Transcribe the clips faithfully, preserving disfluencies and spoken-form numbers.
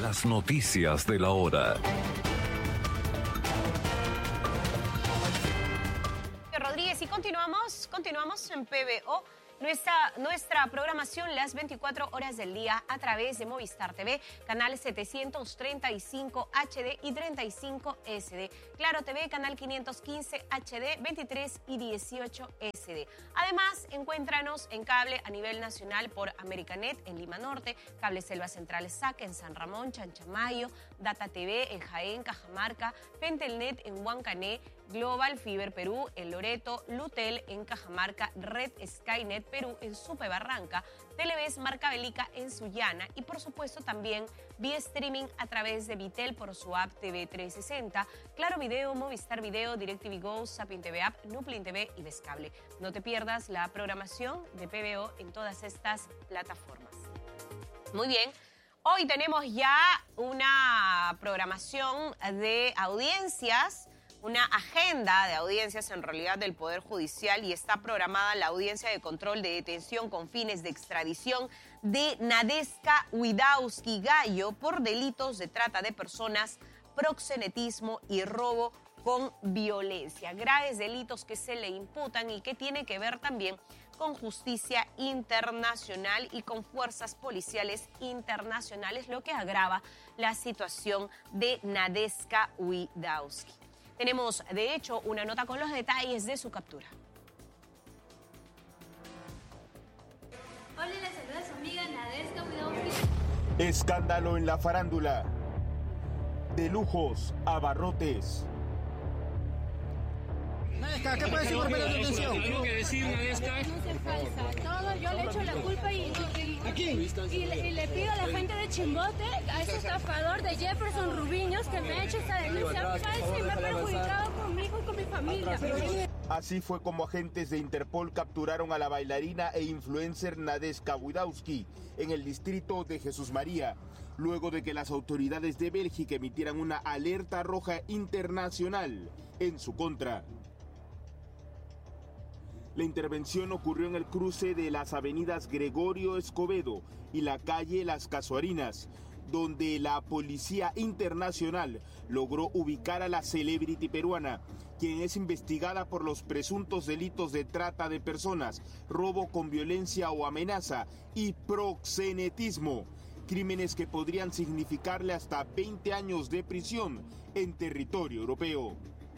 Las noticias de la hora. Rodríguez, y continuamos, continuamos en P B O. Nuestra, nuestra programación las veinticuatro horas del día a través de Movistar T V, canal setecientos treinta y cinco H D y treinta y cinco S D. Claro T V, canal quinientos quince H D, veintitrés y dieciocho S D. Además, encuéntranos en cable a nivel nacional por Americanet en Lima Norte, Cable Selva Central S A C en San Ramón, Chanchamayo, Data T V en Jaén, Cajamarca, Pentelnet en Huancané, Global Fiber Perú en Loreto, Lutel en Cajamarca, Red Skynet Perú en Supe Barranca, Televes Marca Bélica en Sullana y por supuesto también vía streaming a través de Vitel por su app T V trescientos sesenta, Claro Video, Movistar Video, DirecTV Go, Sapin T V App, Nuplin T V y Descable. No te pierdas la programación de P B O en todas estas plataformas. Muy bien. Hoy tenemos ya una programación de audiencias, una agenda de audiencias en realidad del Poder Judicial, y está programada la audiencia de control de detención con fines de extradición de Nadeska Widawski Gallo por delitos de trata de personas, proxenetismo y robo con violencia. Graves delitos que se le imputan y que tienen que ver también con justicia internacional y con fuerzas policiales internacionales, lo que agrava la situación de Nadeska Widawski. Tenemos, de hecho, una nota con los detalles de su captura. Hola, les saluda su amiga Nadeska Widawski. Escándalo en la farándula. De lujos a barrotes. Nadeska, ¿qué puede decir por medio de detención? ¿Algo que decir, Nadeska? Denuncia falsa. Todo, yo le echo la culpa y, y, ¿A quién? y, le, y le pido a la gente de Chimbote, a ese estafador de Jefferson Rubiños, que me ha hecho esta denuncia falsa y me ha perjudicado conmigo y con mi familia. Así fue como agentes de Interpol capturaron a la bailarina e influencer Nadeska Widawski en el distrito de Jesús María, luego de que las autoridades de Bélgica emitieran una alerta roja internacional en su contra. La intervención ocurrió en el cruce de las avenidas Gregorio Escobedo y la calle Las Casuarinas, donde la Policía Internacional logró ubicar a la celebrity peruana, quien es investigada por los presuntos delitos de trata de personas, robo con violencia o amenaza y proxenetismo, crímenes que podrían significarle hasta veinte años de prisión en territorio europeo.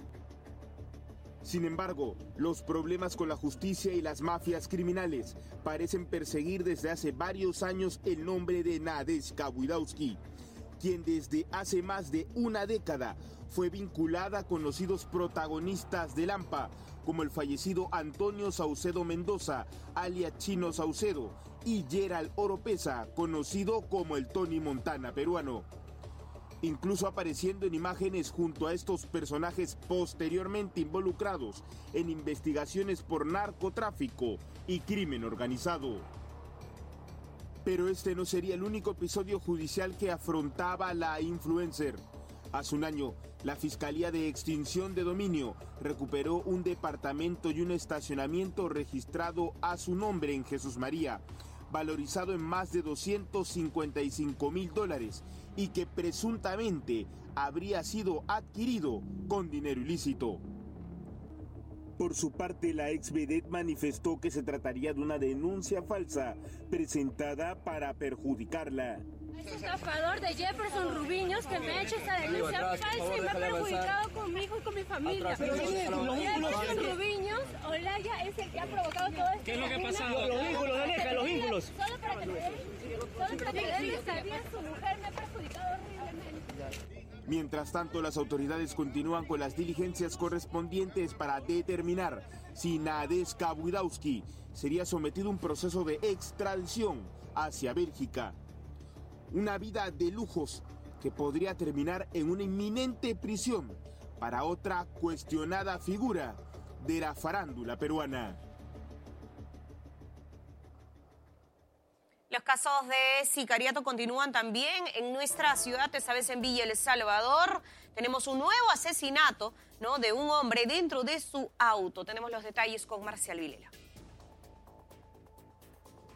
Sin embargo, los problemas con la justicia y las mafias criminales parecen perseguir desde hace varios años el nombre de Nadeska Widawski, quien desde hace más de una década fue vinculada a conocidos protagonistas del AMPA, como el fallecido Antonio Saucedo Mendoza, alias Chino Saucedo, y Gerald Oropesa, conocido como el Tony Montana peruano. Incluso apareciendo en imágenes junto a estos personajes posteriormente involucrados en investigaciones por narcotráfico y crimen organizado. Pero este no sería el único episodio judicial que afrontaba la influencer. Hace un año, la Fiscalía de Extinción de Dominio recuperó un departamento y un estacionamiento registrado a su nombre en Jesús María, valorizado en más de doscientos cincuenta y cinco mil dólares y que presuntamente habría sido adquirido con dinero ilícito. Por su parte, la ex vedette manifestó que se trataría de una denuncia falsa presentada para perjudicarla. Ese estafador de Jefferson Rubiños, que me ha hecho esta denuncia falsa y me ha perjudicado conmigo y con mi familia. Jefferson Rubiños, Olaya, es el que ha provocado todo esto. ¿Qué es lo que ha pasado? Los vínculos, Nadeska, los vínculos. Solo para que solo para que él sabía, su mujer me ha perjudicado horriblemente. Mientras tanto, las autoridades continúan con las diligencias correspondientes para determinar si Nadeska Widawski sería sometido a un proceso de extradición hacia Bélgica. Una vida de lujos que podría terminar en una inminente prisión para otra cuestionada figura de la farándula peruana. Los casos de sicariato continúan también en nuestra ciudad, esta vez en Villa El Salvador. Tenemos un nuevo asesinato, ¿no?, de un hombre dentro de su auto. Tenemos los detalles con Marcial Vilela.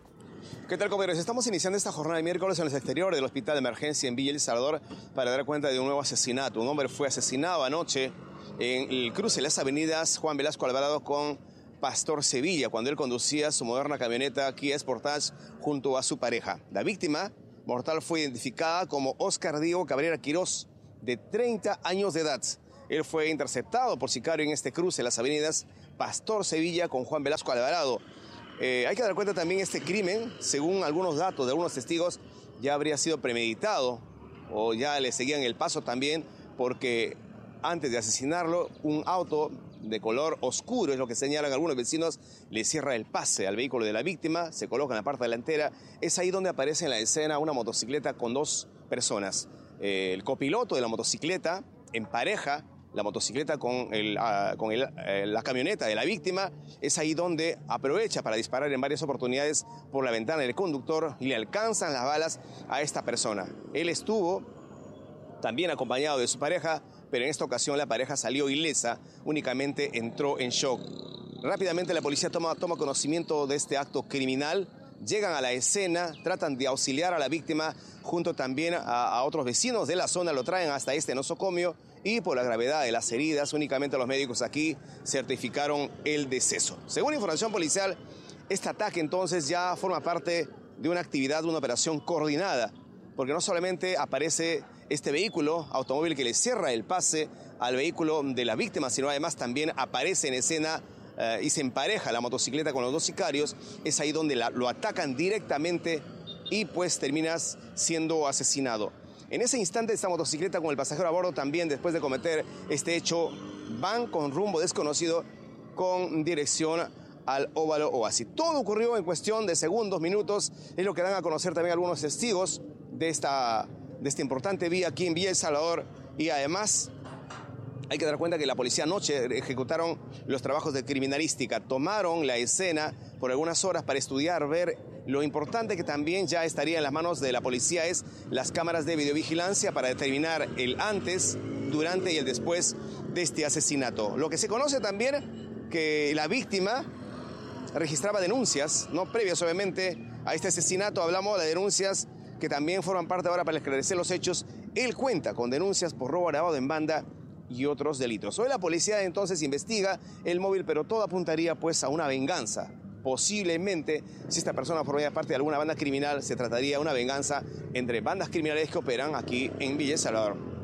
¿Qué tal, compañeros? Estamos iniciando esta jornada de miércoles en el exterior del Hospital de Emergencia en Villa El Salvador para dar cuenta de un nuevo asesinato. Un hombre fue asesinado anoche en el cruce de las avenidas Juan Velasco Alvarado con Pastor Sevilla, cuando él conducía su moderna camioneta Kia Sportage junto a su pareja. La víctima mortal fue identificada como Óscar Diego Cabrera Quirós, de treinta años de edad. Él fue interceptado por sicario en este cruce de las avenidas Pastor Sevilla con Juan Velasco Alvarado. Eh, hay que dar cuenta también este crimen, según algunos datos de algunos testigos, ya habría sido premeditado o ya le seguían el paso también, porque antes de asesinarlo, un auto de color oscuro, es lo que señalan algunos vecinos, le cierra el pase al vehículo de la víctima, se coloca en la parte delantera. Es ahí donde aparece en la escena una motocicleta con dos personas. Eh, el copiloto de la motocicleta empareja la motocicleta con, el, uh, con el, eh, la camioneta de la víctima. Es ahí donde aprovecha para disparar en varias oportunidades por la ventana del conductor y le alcanzan las balas a esta persona. Él estuvo también acompañado de su pareja, pero en esta ocasión la pareja salió ilesa, únicamente entró en shock. Rápidamente la policía toma, toma conocimiento de este acto criminal, llegan a la escena, tratan de auxiliar a la víctima junto también a, a otros vecinos de la zona, lo traen hasta este nosocomio y por la gravedad de las heridas, únicamente los médicos aquí certificaron el deceso. Según información policial, este ataque entonces ya forma parte de una actividad, de una operación coordinada, porque no solamente aparece este vehículo automóvil que le cierra el pase al vehículo de la víctima, sino además también aparece en escena eh, y se empareja la motocicleta con los dos sicarios. Es ahí donde la, lo atacan directamente y pues terminas siendo asesinado. En ese instante esta motocicleta con el pasajero a bordo también, después de cometer este hecho, van con rumbo desconocido con dirección al óvalo Oasis. Todo ocurrió en cuestión de segundos, minutos, es lo que dan a conocer también algunos testigos de esta, de esta importante vía aquí en Villa El Salvador. Y además hay que dar cuenta que la policía anoche ejecutaron los trabajos de criminalística, tomaron la escena por algunas horas para estudiar, ver. Lo importante que también ya estaría en las manos de la policía es las cámaras de videovigilancia para determinar el antes, durante y el después de este asesinato. Lo que se conoce también que la víctima registraba denuncias, no previas obviamente a este asesinato. Hablamos de denuncias que también forman parte ahora para esclarecer los hechos. Él cuenta con denuncias por robo agravado en banda y otros delitos. Hoy la policía entonces investiga el móvil, pero todo apuntaría pues a una venganza. Posiblemente, si esta persona formaba parte de alguna banda criminal, se trataría de una venganza entre bandas criminales que operan aquí en Villa El Salvador.